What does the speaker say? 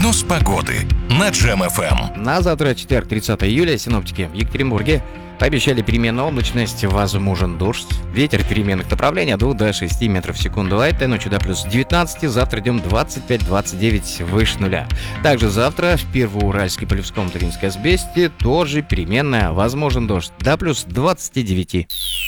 Прогноз погоды на Джем-ФМ. На завтра, четверг, 30 июля, синоптики в Екатеринбурге пообещали переменную облачность, возможен дождь. Ветер переменных направлений от 2 до 6 метров в секунду. А этой ночью до плюс 19, завтра днем 25-29 выше нуля. Также завтра в Первоуральске, Полевском, Туринской Азбесте тоже переменная, возможен дождь до плюс 29.